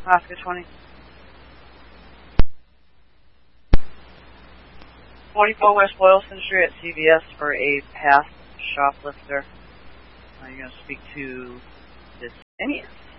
Oscar 20. 44 West Boylston Street at CVS for a past shoplifter. You're going to speak to this Phineas.